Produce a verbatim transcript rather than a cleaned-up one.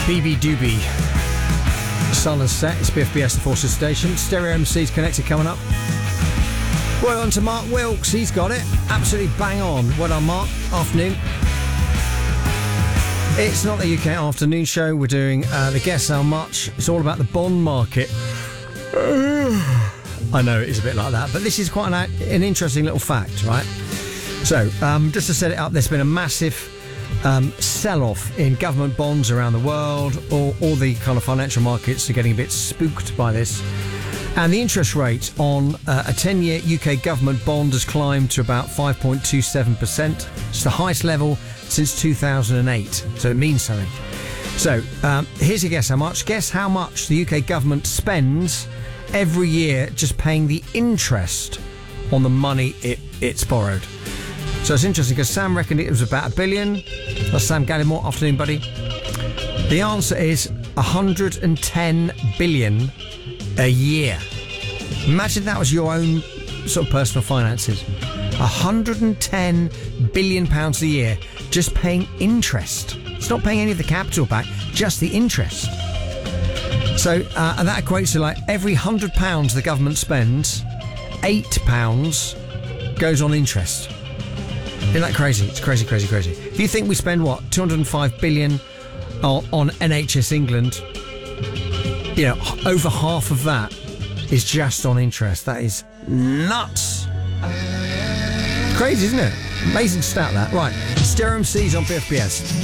B B Doobie. Sun has set. It's B F B S, the Forces Station. Stereo M C's connected coming up. Well on to Mark Wilkes. He's got it. Absolutely bang on. Well done, Mark. Afternoon. It's not the U K afternoon show. We're doing uh, the Guess How Much. It's all about the bond market. I know it is a bit like that, but this is quite an, an interesting little fact, right? So, um, just to set it up, there's been a massive um, sell-off in government bonds around the world. All, all the kind of financial markets are getting a bit spooked by this. And the interest rate on uh, a ten-year U K government bond has climbed to about five point two seven percent. It's the highest level since two thousand eight, so it means something. So, um, here's a guess how much. Guess how much the U K government spends every year just paying the interest on the money it, it's borrowed. So it's interesting because Sam reckoned it was about a billion. That's Sam Gallimore. Afternoon, buddy. The answer is one hundred ten billion a year. Imagine that was your own sort of personal finances. one hundred ten billion pounds a year just paying interest. It's not paying any of the capital back, just the interest. So, uh, and that equates to like every one hundred pounds the government spends, eight pounds goes on interest. Isn't that crazy? It's crazy, crazy, crazy. If you think we spend, what, two hundred five billion on, on N H S England, you know, over half of that is just on interest. That is nuts. Crazy, isn't it? Amazing stat, that. Right, Stereo M C's on B F B S.